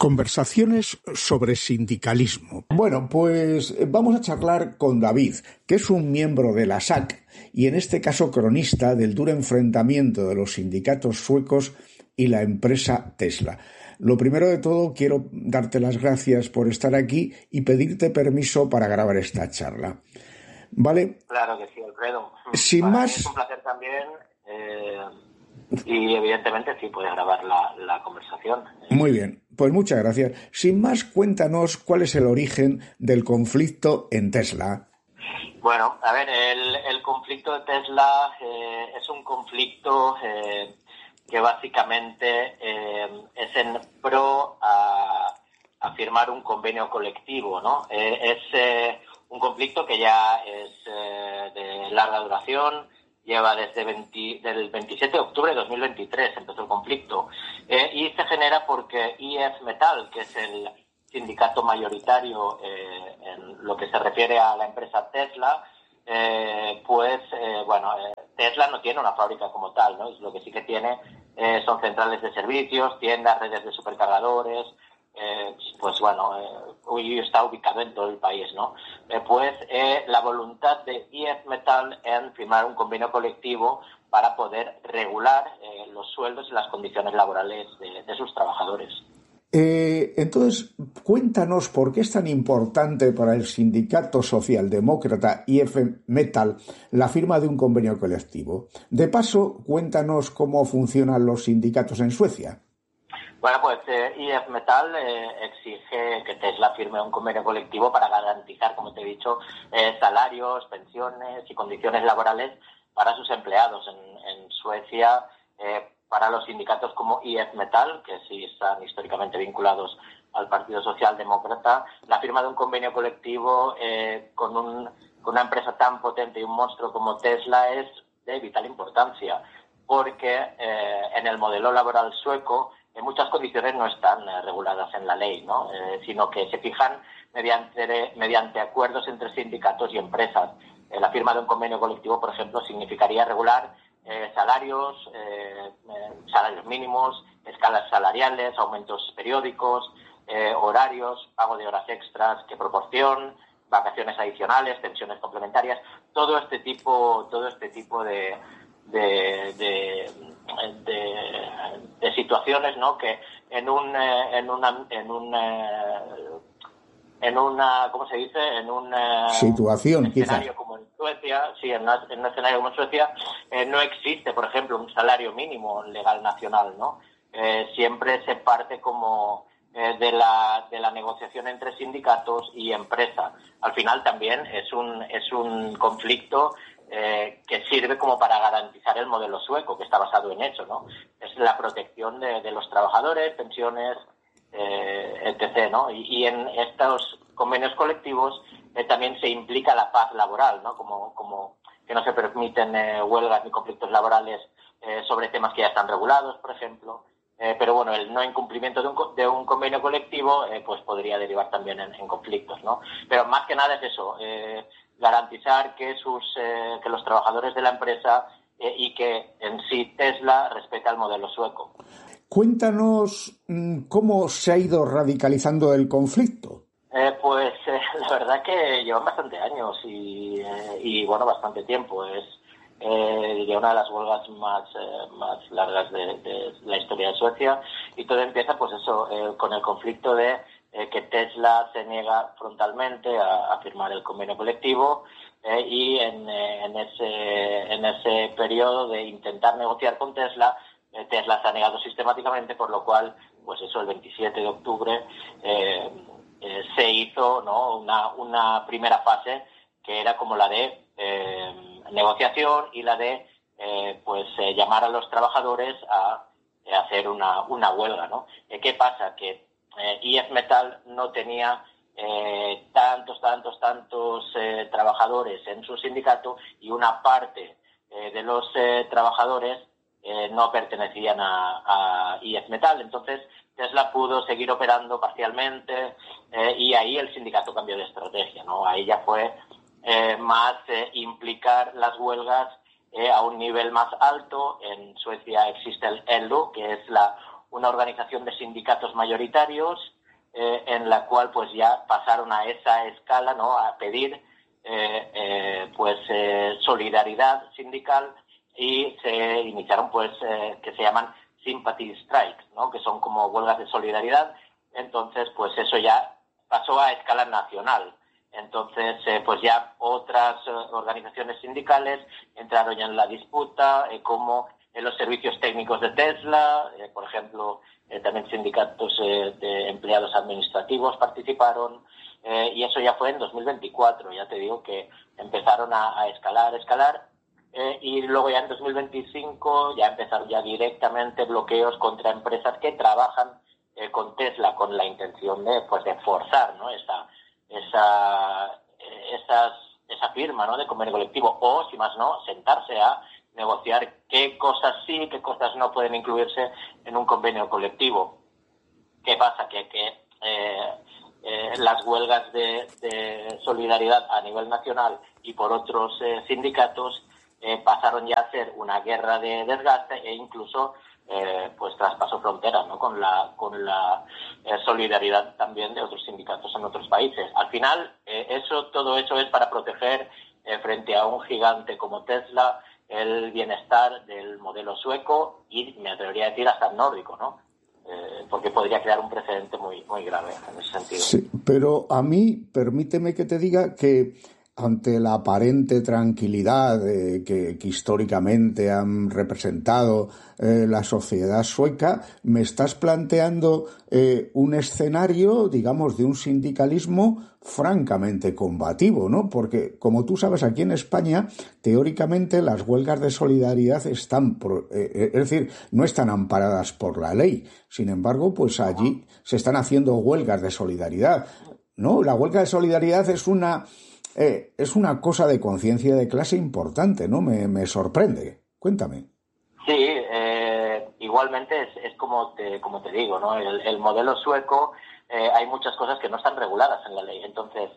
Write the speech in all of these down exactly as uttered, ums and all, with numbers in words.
Conversaciones sobre sindicalismo. Bueno, pues vamos a charlar con David, que es un miembro de la S A C y en este caso cronista del duro enfrentamiento de los sindicatos suecos y la empresa Tesla. Lo primero de todo, quiero darte las gracias por estar aquí y pedirte permiso para grabar esta charla. ¿Vale? Claro que sí, Alfredo. Sin Para más... mí es un placer también eh, y evidentemente sí puedes grabar la, la conversación. Muy bien, pues muchas gracias. Sin más, cuéntanos cuál es el origen del conflicto en Tesla. Bueno, a ver, el, el conflicto de Tesla eh, es un conflicto eh, que básicamente eh, es en pro a, a firmar un convenio colectivo, ¿no? Eh, es eh, un conflicto que ya es eh, de larga duración, lleva desde veinte, del veintisiete de octubre de dos mil veintitrés, empezó el conflicto, eh, y se genera porque I F Metal, que es el sindicato mayoritario eh, en lo que se refiere a la empresa Tesla, eh, pues, eh, bueno, eh, Tesla no tiene una fábrica como tal, ¿no? Lo que sí que tiene eh, son centrales de servicios, tiendas, redes de supercargadores, eh, pues bueno, eh, hoy está ubicado en todo el país, ¿no? Eh, pues eh, la voluntad de I F Metal en firmar un convenio colectivo para poder regular eh, los sueldos y las condiciones laborales de, de sus trabajadores. Eh, entonces, cuéntanos por qué es tan importante para el sindicato socialdemócrata I F Metal la firma de un convenio colectivo. De paso, cuéntanos cómo funcionan los sindicatos en Suecia. Bueno, pues eh, I F Metal eh, exige que Tesla firme un convenio colectivo para garantizar, como te he dicho, eh, salarios, pensiones y condiciones laborales para sus empleados. En, en Suecia, eh, para los sindicatos como I F Metal, que sí están históricamente vinculados al Partido Socialdemócrata, la firma de un convenio colectivo eh, con, un, con una empresa tan potente y un monstruo como Tesla es de vital importancia, porque eh, en el modelo laboral sueco en muchas condiciones no están eh, reguladas en la ley, ¿no? Eh, sino que se fijan mediante, mediante acuerdos entre sindicatos y empresas. Eh, la firma de un convenio colectivo, por ejemplo, significaría regular eh, salarios, eh, eh, salarios mínimos, escalas salariales, aumentos periódicos, eh, horarios, pago de horas extras, qué proporción, vacaciones adicionales, pensiones complementarias, todo este tipo, todo este tipo de De, de, de, de situaciones, ¿no? Que en un en una en un en una ¿cómo se dice? En un situación escenario quizá. como en Suecia, sí, en, una, en un escenario como en Suecia eh, no existe, por ejemplo, un salario mínimo legal nacional, ¿no? Eh, siempre se parte como eh, de la de la negociación entre sindicatos y empresa. Al final también es un es un conflicto Eh, que sirve como para garantizar el modelo sueco, que está basado en eso, ¿no? Es la protección de, de los trabajadores, pensiones, eh, etcétera, ¿no? Y, y en estos convenios colectivos eh, también se implica la paz laboral, ¿no? Como, como que no se permiten eh, huelgas ni conflictos laborales eh, sobre temas que ya están regulados, por ejemplo. Eh, pero bueno, el no incumplimiento de un, de un convenio colectivo eh, pues podría derivar también en, en conflictos, ¿no? Pero más que nada es eso, eh, garantizar que sus eh, que los trabajadores de la empresa eh, y que en sí Tesla respeta el modelo sueco. Cuéntanos mmm, cómo se ha ido radicalizando el conflicto. Eh, pues eh, la verdad que llevan bastante años y, eh, y bueno, bastante tiempo. Es eh, diría una de las huelgas más eh, más largas de, de la historia de Suecia, y todo empieza pues eso eh, con el conflicto de eh, que Tesla se niega frontalmente a, a firmar el convenio colectivo eh, y en, eh, en ese en ese periodo de intentar negociar con Tesla, eh, Tesla se ha negado sistemáticamente, por lo cual pues eso el veintisiete de octubre eh, eh, se hizo, ¿no? una una primera fase que era como la de eh, negociación y la de eh, pues eh, llamar a los trabajadores a, a hacer una una huelga, ¿no? Eh, ¿Qué pasa? Que eh, I F Metal no tenía eh, tantos, tantos, tantos eh, trabajadores en su sindicato, y una parte eh, de los eh, trabajadores eh, no pertenecían a, a I F Metal. Entonces Tesla pudo seguir operando parcialmente eh, y ahí el sindicato cambió de estrategia, ¿no? Ahí ya fue eh, más eh, implicar las huelgas eh, a un nivel más alto. En Suecia existe el L O, que es la una organización de sindicatos mayoritarios eh, en la cual pues ya pasaron a esa escala, ¿no? A pedir eh, eh, pues eh, solidaridad sindical y se iniciaron pues eh, que se llaman sympathy strikes, ¿no? Que son como huelgas de solidaridad. Entonces pues eso ya pasó a escala nacional. Entonces, eh, pues ya otras eh, organizaciones sindicales entraron ya en la disputa, eh, como en los servicios técnicos de Tesla, eh, por ejemplo, eh, también sindicatos eh, de empleados administrativos participaron, eh, y eso ya fue en dos mil veinticuatro, ya te digo que empezaron a, a escalar, escalar, eh, y luego ya en dos mil veinticinco ya empezaron ya directamente bloqueos contra empresas que trabajan eh, con Tesla con la intención de, pues, de forzar, ¿no? esa esa esas, esa firma, ¿no? de convenio colectivo, o si más no, sentarse a negociar qué cosas sí, qué cosas no pueden incluirse en un convenio colectivo. ¿Qué pasa? Que, que eh, eh, las huelgas de, de solidaridad a nivel nacional y por otros eh, sindicatos eh, pasaron ya a ser una guerra de desgaste e incluso Eh, pues traspasó fronteras, ¿no? con la con la eh, solidaridad también de otros sindicatos en otros países. Al final, eh, eso todo eso es para proteger eh, frente a un gigante como Tesla el bienestar del modelo sueco y me atrevería a decir hasta el nórdico, ¿no? Eh, porque podría crear un precedente muy muy grave en ese sentido. Sí, pero a mí permíteme que te diga que ante la aparente tranquilidad eh, que, que históricamente han representado eh, la sociedad sueca, me estás planteando eh, un escenario, digamos, de un sindicalismo francamente combativo, ¿no? Porque, como tú sabes, aquí en España, teóricamente, las huelgas de solidaridad están, por, eh, es decir, no están amparadas por la ley. Sin embargo, pues allí se están haciendo huelgas de solidaridad, ¿no? La huelga de solidaridad es una Eh, es una cosa de conciencia de clase importante, ¿no? Me, me sorprende. Cuéntame. Sí, eh, igualmente es, es como te como te digo, ¿no? El, el modelo sueco, eh, hay muchas cosas que no están reguladas en la ley. Entonces,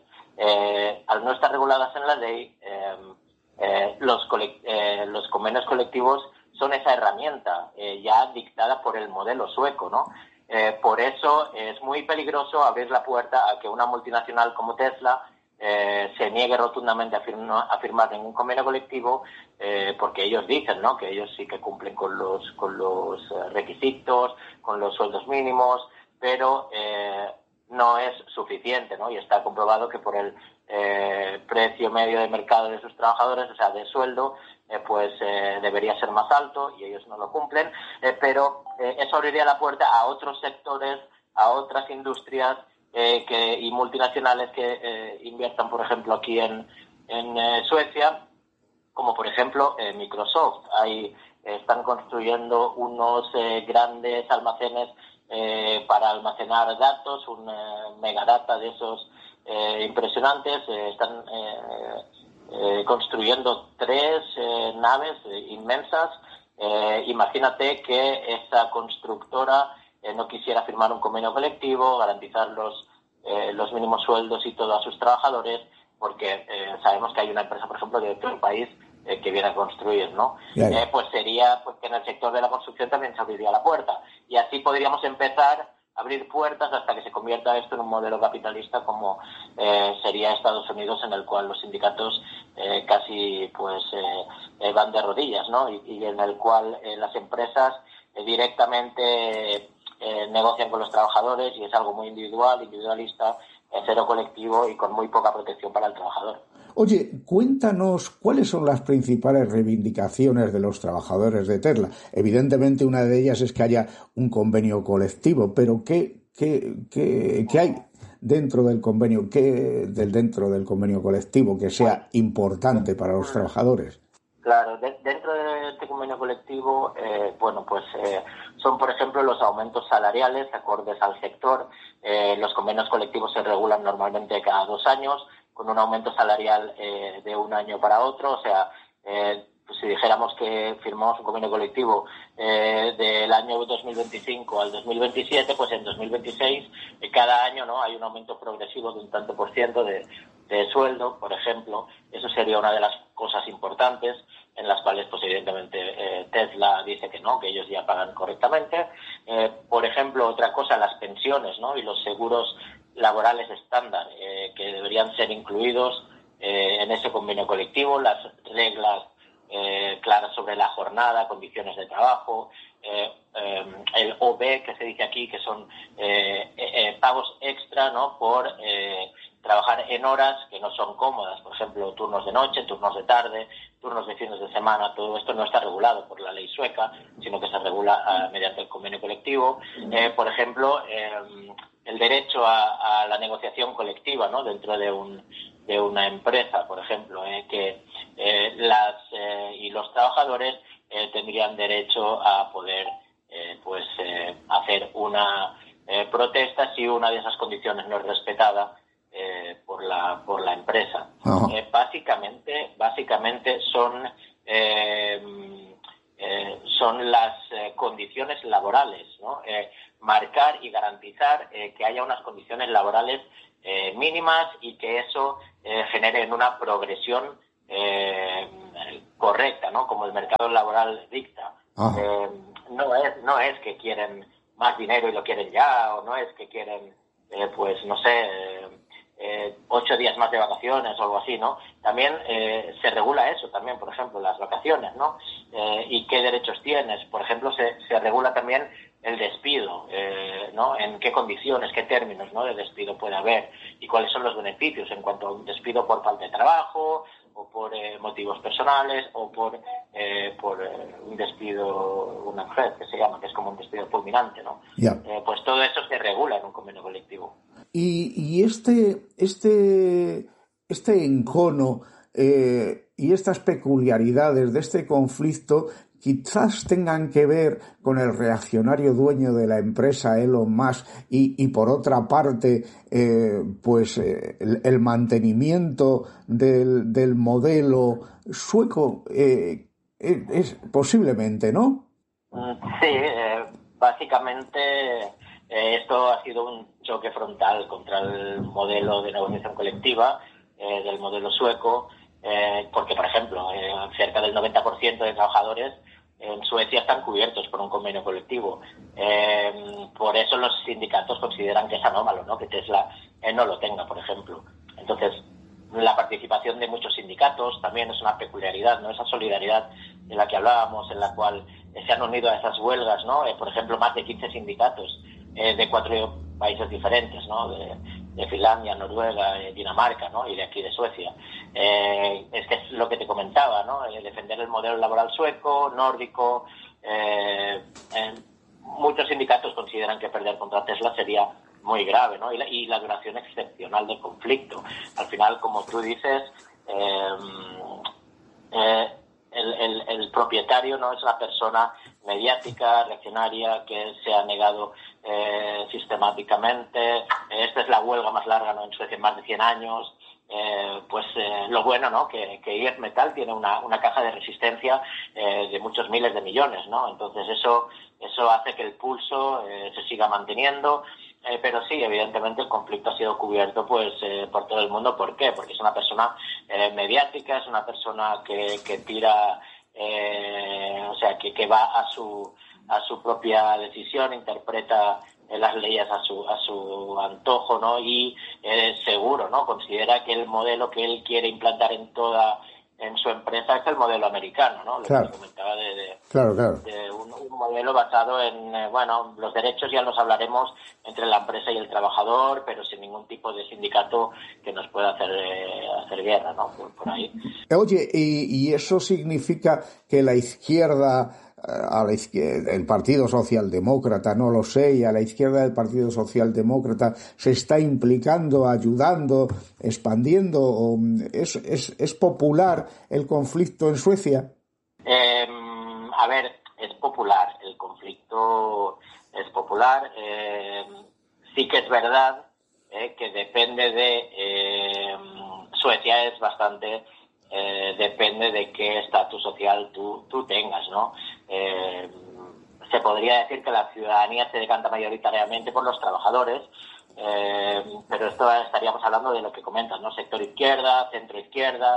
eh, al no estar reguladas en la ley, eh, eh, los, eh, los convenios colectivos son esa herramienta eh, ya dictada por el modelo sueco, ¿no? Eh, por eso es muy peligroso abrir la puerta a que una multinacional como Tesla Eh, se niegue rotundamente a, firma, a firmar ningún convenio colectivo eh, porque ellos dicen, ¿no? que ellos sí que cumplen con los con los requisitos, con los sueldos mínimos, pero eh, no es suficiente, ¿no? Y está comprobado que por el eh, precio medio de mercado de sus trabajadores, o sea, de sueldo, eh, pues eh, debería ser más alto y ellos no lo cumplen, eh, pero eh, eso abriría la puerta a otros sectores, a otras industrias Eh, que, y multinacionales que eh, inviertan, por ejemplo, aquí en, en eh, Suecia, como por ejemplo eh, Microsoft. Ahí eh, están construyendo unos eh, grandes almacenes eh, para almacenar datos, un eh, megadata de esos eh, impresionantes. Eh, están eh, eh, construyendo tres eh, naves eh, inmensas. Eh, imagínate que esa constructora Eh, no quisiera firmar un convenio colectivo, garantizar los, eh, los mínimos sueldos y todo a sus trabajadores, porque eh, sabemos que hay una empresa, por ejemplo, de otro país eh, que viene a construir, ¿no? Yeah, yeah. Eh, pues sería pues, que en el sector de la construcción también se abriría la puerta. Y así podríamos empezar a abrir puertas hasta que se convierta esto en un modelo capitalista como eh, sería Estados Unidos, en el cual los sindicatos eh, casi pues eh, eh, van de rodillas, ¿no? Y, y en el cual eh, las empresas eh, directamente Eh, negocian con los trabajadores y es algo muy individual, individualista, eh, cero colectivo y con muy poca protección para el trabajador. Oye, cuéntanos cuáles son las principales reivindicaciones de los trabajadores de Tesla. Evidentemente una de ellas es que haya un convenio colectivo, pero ¿qué, qué, qué, qué hay dentro del convenio, qué del dentro del convenio colectivo que sea importante para los trabajadores? Claro, de, dentro de este convenio colectivo, eh, bueno, pues eh, son, por ejemplo, los aumentos salariales acordes al sector. Eh, los convenios colectivos se regulan normalmente cada dos años, con un aumento salarial eh, de un año para otro. O sea, eh, pues si dijéramos que firmamos un convenio colectivo eh, del año dos mil veinticinco al dos mil veintisiete, pues en dos mil veintiséis eh, cada año no hay un aumento progresivo de un tanto por ciento de, de sueldo, por ejemplo. Eso sería una de las cosas importantes. en las cuales, pues evidentemente, eh, Tesla dice que no, que ellos ya pagan correctamente. Eh, por ejemplo, otra cosa, las pensiones, ¿no? Y los seguros laborales estándar, eh, que deberían ser incluidos eh, en ese convenio colectivo, las reglas eh, claras sobre la jornada, condiciones de trabajo, eh, eh, el O B, que se dice aquí, que son eh, eh, pagos extra, ¿no? Por eh, trabajar en horas que no son cómodas, por ejemplo, turnos de noche, turnos de tarde, turnos de fines de semana. Todo esto no está regulado por la ley sueca, sino que se regula uh, mediante el convenio colectivo. Eh, por ejemplo, eh, el derecho a, a la negociación colectiva, ¿no? Dentro de un de una empresa, por ejemplo, eh, que eh, las eh, y los trabajadores eh, tendrían derecho a poder eh, pues eh, hacer una eh, protesta si una de esas condiciones no es respetada eh, por la por la empresa. Eh, básicamente básicamente son eh, eh, son las eh, condiciones laborales, ¿no? Eh, marcar y garantizar eh, que haya unas condiciones laborales eh, mínimas y que eso eh, genere en una progresión eh, correcta, ¿no? Como el mercado laboral dicta. Eh, no es no es que quieren más dinero y lo quieren ya, o no es que quieren eh, pues no sé eh, eh, ocho días más de vacaciones o algo así, ¿no? También eh, se regula eso también, por ejemplo, las vacaciones, ¿no? Eh, y qué derechos tienes. Por ejemplo, se, se regula también el despido, eh, ¿no? En qué condiciones, qué términos, ¿no? de despido puede haber y cuáles son los beneficios en cuanto a un despido por falta de trabajo o por eh, motivos personales o por eh, por eh, un despido, una mujer que se llama, que es como un despido fulminante, ¿no? Yeah. Eh, pues todo eso se regula en un convenio colectivo. Y, y este, este, este encono eh, y estas peculiaridades de este conflicto quizás tengan que ver con el reaccionario dueño de la empresa, Elon Musk, y, y por otra parte, eh, pues eh, el, el mantenimiento del, del modelo sueco, eh, es, es posiblemente, ¿no? Sí, eh, básicamente eh, esto ha sido un choque frontal contra el modelo de negociación colectiva eh, del modelo sueco, eh, porque, por ejemplo, eh, cerca del noventa por ciento de trabajadores en Suecia están cubiertos por un convenio colectivo. Eh, por eso los sindicatos consideran que es anómalo, ¿no? Que Tesla eh, no lo tenga, por ejemplo. Entonces, la participación de muchos sindicatos también es una peculiaridad, ¿no? Esa solidaridad de la que hablábamos, en la cual eh, se han unido a esas huelgas, ¿no? Eh, por ejemplo, más de quince sindicatos eh, de cuatro países diferentes, ¿no? De, de Finlandia, Noruega, eh, Dinamarca, ¿no? Y de aquí de Suecia. Eh, es que es lo que te comentaba, ¿no? Eh, defender el modelo laboral sueco, nórdico. Eh, eh, muchos sindicatos consideran que perder contra Tesla sería muy grave, ¿no? Y la, y la duración excepcional del conflicto. Al final, como tú dices, eh, eh, el, el, el propietario no es una persona mediática, reaccionaria, que se ha negado eh, sistemáticamente. Esta es la huelga más larga, ¿no? En Suecia, en más de cien años. Eh, pues eh, lo bueno, ¿no? Que, que I F Metal tiene una, una caja de resistencia eh, de muchos miles de millones, ¿no? Entonces eso eso hace que el pulso eh, se siga manteniendo. Eh, pero sí, evidentemente el conflicto ha sido cubierto pues eh, por todo el mundo. ¿Por qué? Porque es una persona eh, mediática, es una persona que, que tira, eh, o sea, que, que va a su a su propia decisión, interpreta eh, las leyes a su a su antojo, ¿no? Y eh, seguro, ¿no? Considera que el modelo que él quiere implantar en toda en su empresa es el modelo americano, ¿no? Lo claro. que comentaba de, de, claro, claro. de un, un modelo basado en, eh, bueno, los derechos ya los hablaremos entre la empresa y el trabajador, pero sin ningún tipo de sindicato que nos pueda hacer eh, hacer guerra, ¿no? Por, por ahí. Oye, y, y eso significa que la izquierda, a la izquierda, el Partido Socialdemócrata, no lo sé, y a la izquierda del Partido Socialdemócrata se está implicando, ayudando, expandiendo. O ¿es, es, es popular el conflicto en Suecia? Eh, a ver, es popular, el conflicto es popular. Eh, sí que es verdad eh, que depende de... Eh, Suecia es bastante... Eh, depende de qué estatus social tú, tú tengas, ¿no? Eh, se podría decir que la ciudadanía se decanta mayoritariamente por los trabajadores, eh, pero esto estaríamos hablando de lo que comentas, ¿no? Sector izquierda, centro izquierda,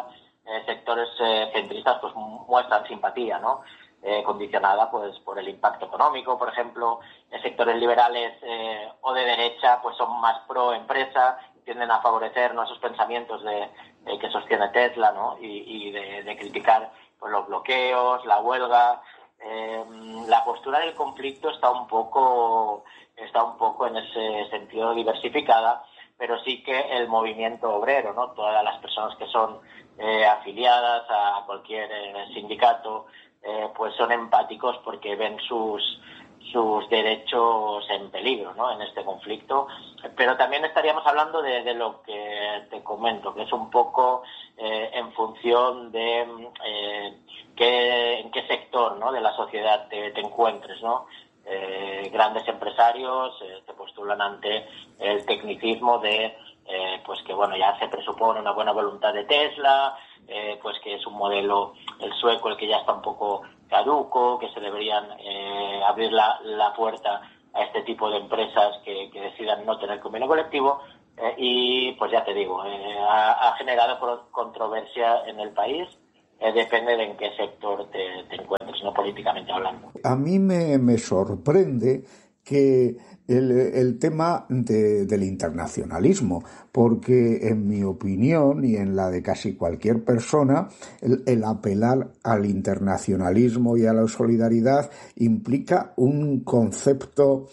eh, sectores eh, centristas pues muestran simpatía, ¿no? Eh, condicionada pues por el impacto económico, por ejemplo. En sectores liberales eh, o de derecha pues son más pro empresa, tienden a favorecer, ¿no?, esos pensamientos de, de que sostiene Tesla, ¿no?, y, y de, de criticar pues los bloqueos, la huelga. Eh, la postura del conflicto está un poco está un poco en ese sentido diversificada, pero sí que el movimiento obrero, ¿no?, todas las personas que son eh, afiliadas a cualquier eh, sindicato, eh, pues son empáticos porque ven sus sus derechos en peligro, ¿no?, en este conflicto. Pero también estaríamos hablando de, de lo que te comento, que es un poco eh, en función de eh, qué, en qué sector, ¿no?, de la sociedad te, te encuentres, ¿no? Eh, grandes empresarios eh, se postulan ante el tecnicismo de eh, pues que bueno, ya se presupone una buena voluntad de Tesla, eh, pues que es un modelo, el sueco, el que ya está un poco caduco, que se deberían eh, abrir la, la puerta a este tipo de empresas que, que decidan no tener convenio colectivo, eh, y pues ya te digo, eh, ha, ha generado controversia en el país. Eh, depende de en qué sector te, te encuentres, no políticamente hablando. A mí me, me sorprende que el, el tema de, del internacionalismo, porque en mi opinión y en la de casi cualquier persona, el, el apelar al internacionalismo y a la solidaridad implica un concepto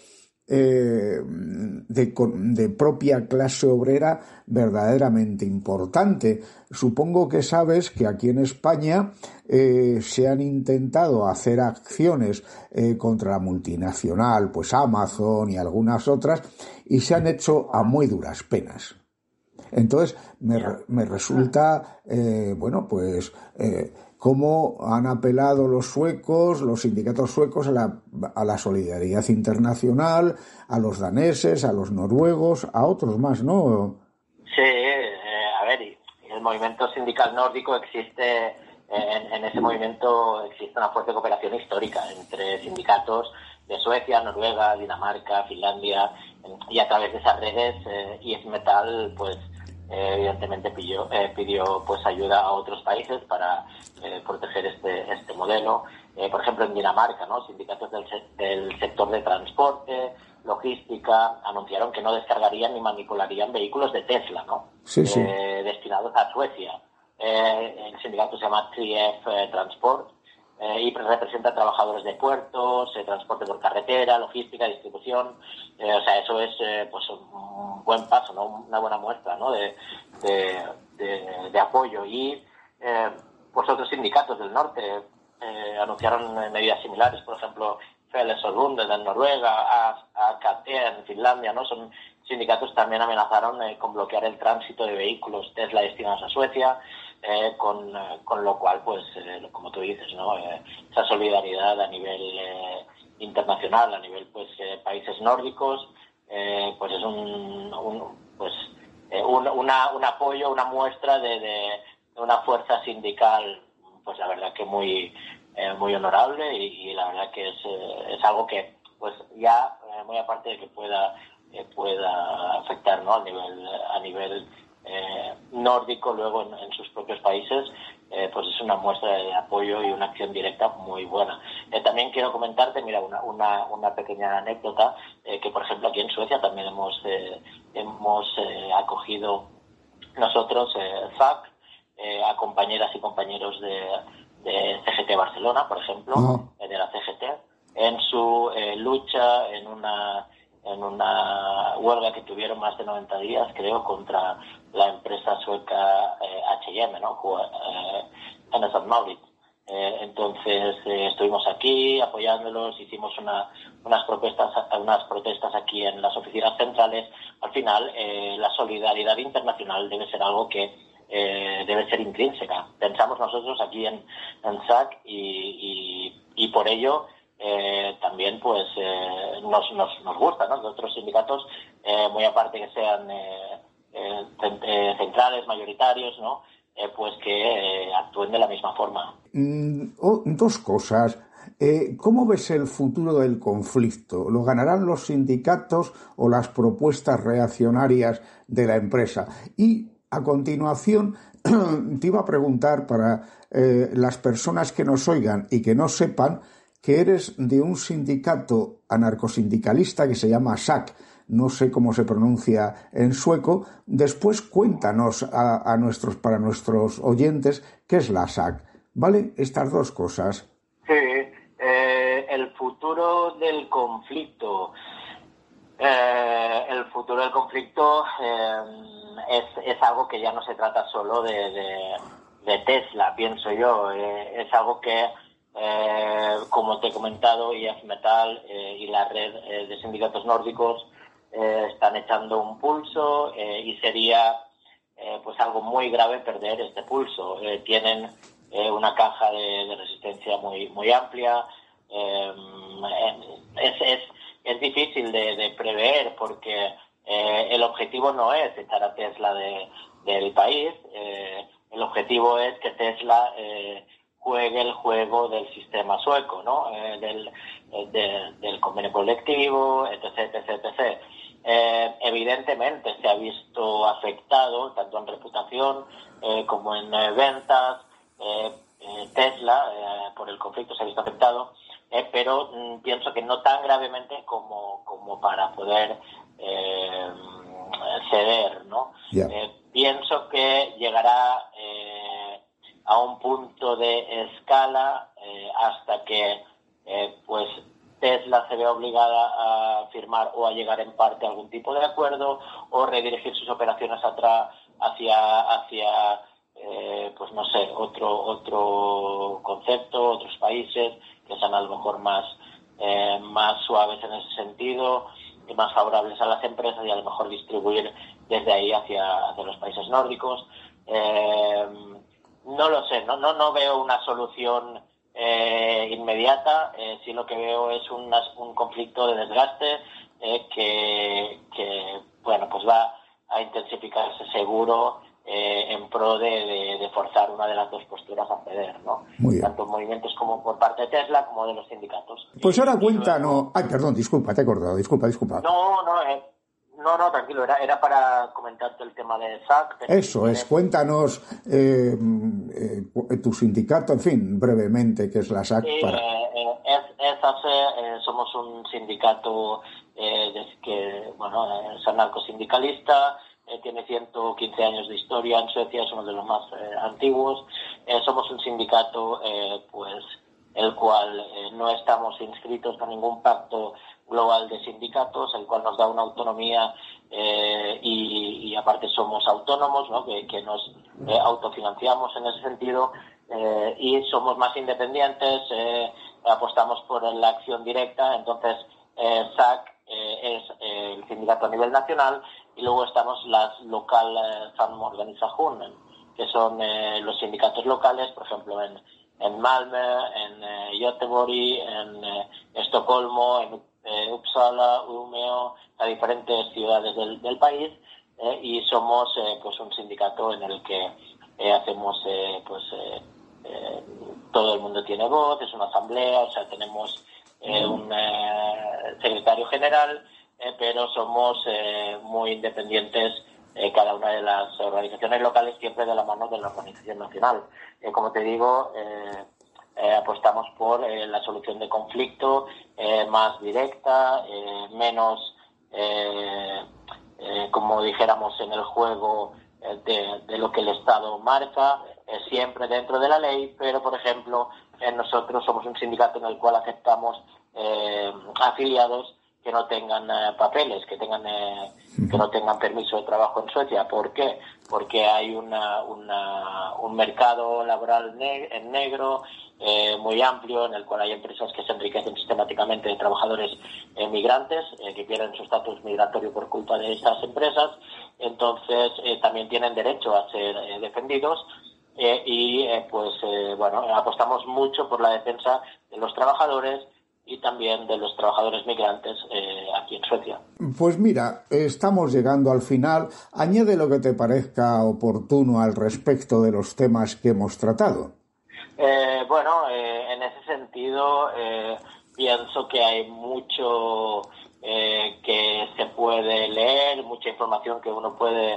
Eh, de, de propia clase obrera verdaderamente importante. Supongo que sabes que aquí en España eh, se han intentado hacer acciones eh, contra la multinacional, pues Amazon y algunas otras, y se han hecho a muy duras penas. Entonces me, me resulta, eh, bueno, pues eh, cómo han apelado los suecos, los sindicatos suecos a la, a la solidaridad internacional, a los daneses, a los noruegos, a otros más, ¿no? Sí, eh, a ver, el movimiento sindical nórdico existe, en, en ese movimiento existe una fuerte cooperación histórica entre sindicatos de Suecia, Noruega, Dinamarca, Finlandia, y a través de esas redes eh, I S Metal, pues, Eh, evidentemente pidió, eh, pidió pues ayuda a otros países para eh, proteger este este modelo. Eh, por ejemplo, en Dinamarca, ¿no?, sindicatos del, del sector de transporte, logística, anunciaron que no descargarían ni manipularían vehículos de Tesla, ¿no?, sí, sí. Eh, destinados a Suecia. Eh, el sindicato se llama tres F eh, Transport, eh, y representa a trabajadores de puertos, eh, transporte por carretera, logística, distribución. Eh, o sea, eso es eh, pues un buen paso, ¿no?, una buena muestra, ¿no?, de, de, de, de apoyo. Y eh, pues otros sindicatos del norte eh, anunciaron medidas similares, por ejemplo, Fellesforbundet en Noruega, A K T en Finlandia, ¿no? Son sindicatos también amenazaron eh, con bloquear el tránsito de vehículos Tesla destinados a Suecia. Eh, con, eh, con lo cual, pues, eh, como tú dices, ¿no?, eh, esa solidaridad a nivel eh, internacional, a nivel, pues, eh, países nórdicos, eh, pues es un, un pues, eh, un, una, un apoyo, una muestra de, de, de una fuerza sindical, pues, la verdad que muy, eh, muy honorable, y, y la verdad que es, eh, es algo que, pues, ya, eh, muy aparte de que pueda, eh, pueda afectar, ¿no?, a nivel, a nivel Eh, nórdico luego en, en sus propios países, eh, pues es una muestra de apoyo y una acción directa muy buena. Eh, también quiero comentarte, mira, una, una, una pequeña anécdota, eh, que por ejemplo aquí en Suecia también hemos eh, hemos eh, acogido nosotros eh, Z A C, eh, a compañeras y compañeros de, de C G T Barcelona, por ejemplo, uh-huh. eh, de la C G T, en su eh, lucha en una en una huelga que tuvieron más de noventa días, creo, contra la empresa sueca eh, H y M, ¿no?, eh, Hennes and Mauritz. Eh, entonces eh, estuvimos aquí apoyándolos, hicimos una, unas protestas unas protestas aquí en las oficinas centrales. Al final, eh, la solidaridad internacional debe ser algo que eh, debe ser intrínseca. Pensamos nosotros aquí en, en S A C, y, y, y por ello Eh, también pues eh, nos, nos, nos gusta, ¿no?, de otros sindicatos, eh, muy aparte que sean eh, eh, centrales, mayoritarios, ¿no?, eh, pues que eh, actúen de la misma forma. Mm, oh, dos cosas. Eh, ¿Cómo ves el futuro del conflicto? ¿Lo ganarán los sindicatos o las propuestas reaccionarias de la empresa? Y A continuación, te iba a preguntar para eh, las personas que nos oigan y que no sepan que eres de un sindicato anarcosindicalista que se llama S A C. No sé cómo se pronuncia en sueco. Después cuéntanos a, a nuestros, para nuestros oyentes qué es la S A C, ¿vale? Estas dos cosas. Sí, eh, el futuro del conflicto. Eh, el futuro del conflicto eh, es, es algo que ya no se trata solo de, de, de Tesla, pienso yo. Eh, es algo que, eh, como te he comentado, I F Metal eh, y la red eh, de sindicatos nórdicos eh, están echando un pulso eh, y sería eh, pues algo muy grave perder este pulso. Eh, tienen eh, una caja de, de resistencia muy, muy amplia. Eh, es, es Es difícil de, de prever porque eh, el objetivo no es echar a Tesla de, del país, eh, el objetivo es que Tesla eh, juegue el juego del sistema sueco, ¿no? Eh, del, de, del convenio colectivo, etc, etc, etcétera. Eh, evidentemente se ha visto afectado tanto en reputación eh, como en eh, ventas. Eh, eh, Tesla, eh, por el conflicto, se ha visto afectado. Eh, pero mm, pienso que no tan gravemente como, como para poder eh, ceder, ¿no? Yeah. Eh, pienso que llegará eh, a un punto de escala eh, hasta que eh, pues Tesla se ve obligada a firmar o a llegar en parte a algún tipo de acuerdo o redirigir sus operaciones atra, hacia hacia eh, pues no sé, otro otro concepto, otros países que sean a lo mejor más eh, más suaves en ese sentido y más favorables a las empresas y a lo mejor distribuir desde ahí hacia, hacia los países nórdicos. Eh, no lo sé, no no no veo una solución eh, inmediata. Eh, sí lo que veo es una, un conflicto de desgaste eh, que, que bueno pues va a intensificarse seguro eh, en pro de, de, de forzar una de las dos posturas a ceder, ¿no? Tanto movimientos como por parte de Tesla como de los sindicatos. Pues ahora cuéntanos... Ay, perdón, disculpa, te he acordado, disculpa, disculpa. No, no, eh, no, no, tranquilo, era, era para comentarte el tema de S A C. Eso es, cuéntanos eh, eh, tu sindicato, en fin, brevemente, ¿qué es la S A C? Sí, para... eh, eh, es, es A C E, eh, somos un sindicato eh, de, que, bueno, es anarcosindicalista, eh, tiene ciento quince años de historia en Suecia, es uno de los más eh, antiguos. Eh, somos un sindicato, eh, pues, el cual eh, no estamos inscritos a ningún pacto global de sindicatos, el cual nos da una autonomía eh, y, y aparte somos autónomos, ¿no? que, que nos eh, autofinanciamos en ese sentido eh, y somos más independientes, eh, apostamos por la acción directa. Entonces eh, S A C eh, es eh, el sindicato a nivel nacional y luego estamos las local eh, Samorganisationen, que son eh, los sindicatos locales, por ejemplo en en Malmö, en eh, Göteborg, en eh, Estocolmo, en eh, Uppsala, Umeå, a diferentes ciudades del, del país, eh, y somos eh, pues un sindicato en el que eh, hacemos eh, pues eh, eh, todo el mundo tiene voz, es una asamblea, o sea, tenemos eh, un eh, secretario general, eh, pero somos eh, muy independientes. Eh, cada una de las organizaciones locales siempre de la mano de la organización nacional. Eh, como te digo, eh, eh, apostamos por eh, la solución de conflicto eh, más directa, eh, menos, eh, eh, como dijéramos en el juego, eh, de, de lo que el Estado marca, eh, siempre dentro de la ley, pero por ejemplo, eh, nosotros somos un sindicato en el cual aceptamos eh, afiliados que no tengan eh, papeles, que tengan eh, que no tengan permiso de trabajo en Suecia. ¿Por qué? Porque hay una, una un mercado laboral ne- en negro eh, muy amplio, en el cual hay empresas que se enriquecen sistemáticamente de trabajadores eh, migrantes eh, que pierden su estatus migratorio por culpa de estas empresas. Entonces eh, también tienen derecho a ser eh, defendidos. Eh, y eh, pues eh, bueno, apostamos mucho por la defensa de los trabajadores y también de los trabajadores migrantes eh, aquí en Suecia. Pues mira, estamos llegando al final. Añade lo que te parezca oportuno al respecto de los temas que hemos tratado. Eh, bueno, eh, en ese sentido eh, pienso que hay mucho eh, que se puede leer, mucha información que uno puede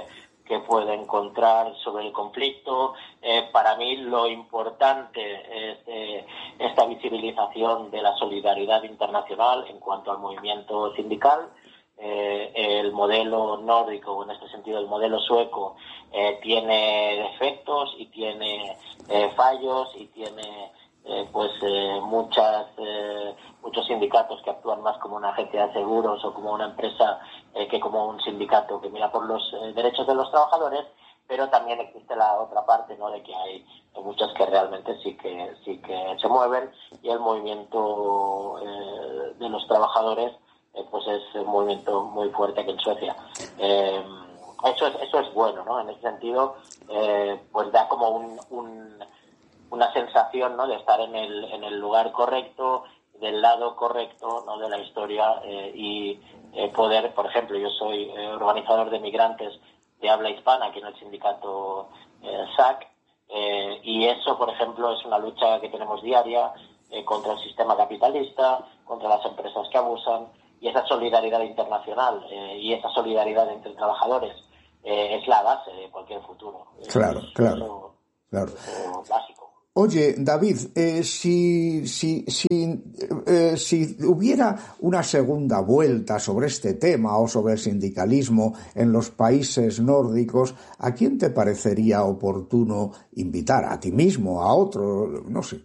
que puede encontrar sobre el conflicto. Eh, para mí lo importante es eh, esta visibilización de la solidaridad internacional en cuanto al movimiento sindical. Eh, el modelo nórdico, en este sentido el modelo sueco, eh, tiene defectos y tiene eh, fallos y tiene eh, pues eh, muchas eh, muchos sindicatos que actúan más como una agencia de seguros o como una empresa eh, que como un sindicato que mira por los eh, derechos de los trabajadores, pero también existe la otra parte, ¿no?, de que hay muchas que realmente sí que sí que se mueven, y el movimiento eh, de los trabajadores eh, pues es un movimiento muy fuerte aquí en Suecia. Eh, eso es eso es bueno, ¿no? En ese sentido, eh, pues da como un, un una sensación, ¿no?, de estar en el en el lugar correcto, del lado correcto, ¿no?, de la historia, eh, y eh, poder, por ejemplo, yo soy eh, organizador de migrantes de habla hispana aquí en el sindicato eh, S A C, eh, y eso, por ejemplo, es una lucha que tenemos diaria eh, contra el sistema capitalista, contra las empresas que abusan, y esa solidaridad internacional eh, y esa solidaridad entre trabajadores eh, es la base de cualquier futuro. Claro, es, claro, eso, claro. Eso básico. Oye, David, eh, si, si, si, eh, si hubiera una segunda vuelta sobre este tema o sobre el sindicalismo en los países nórdicos, ¿a quién te parecería oportuno invitar? ¿A ti mismo? ¿A otro? No sé.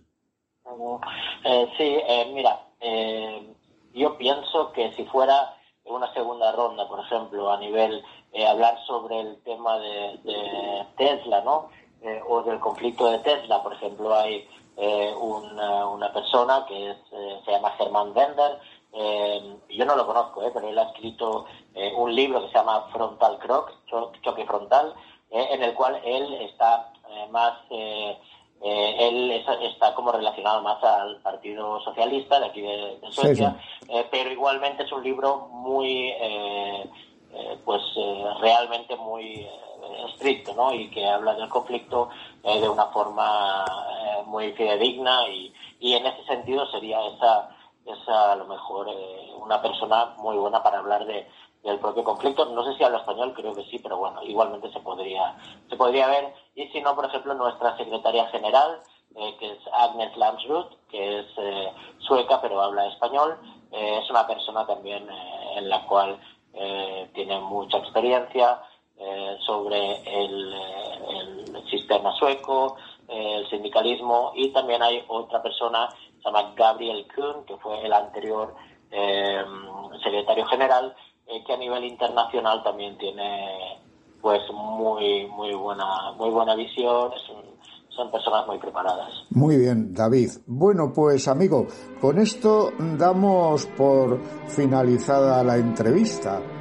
Eh, sí, eh, mira, eh, yo pienso que si fuera una segunda ronda, por ejemplo, a nivel eh, hablar sobre el tema de, de Tesla, ¿no?, Eh, o del conflicto de Tesla, por ejemplo, hay eh, una, una persona que es, eh, se llama Herman Bender, eh, yo no lo conozco, eh, pero él ha escrito eh, un libro que se llama Frontal Croc, cho- choque frontal, eh, en el cual él está eh, más, eh, eh, él es, está como relacionado más al Partido Socialista de aquí de, de Suecia, sí, sí. Eh, pero igualmente es un libro muy, eh, eh, pues eh, realmente muy eh, estricto, ¿no?, y que habla del conflicto eh, de una forma eh, muy fidedigna, y, y en ese sentido sería esa, esa a lo mejor eh, una persona muy buena para hablar de del propio conflicto. No sé si habla español, creo que sí, pero bueno, igualmente se podría se podría ver. Y si no, por ejemplo, nuestra secretaria general, eh, que es Agnes Lansrud, que es eh, sueca pero habla español, eh, es una persona también eh, en la cual eh, tiene mucha experiencia Eh, sobre el, el sistema sueco, eh, el sindicalismo, y también hay otra persona, se llama Gabriel Kuhn, que fue el anterior eh, secretario general, eh, que a nivel internacional también tiene pues muy muy buena muy buena visión, son, son personas muy preparadas. Muy bien, David. Bueno, pues amigo, con esto damos por finalizada la entrevista.